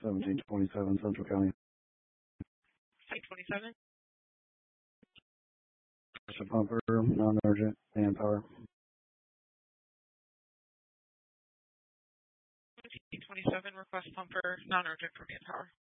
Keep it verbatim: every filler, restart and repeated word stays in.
seventeen twenty-seven Central County. Site twenty-seven. Pressure pumper, non-urgent, manpower. twenty-seven, request pumper, non-urgent for manpower.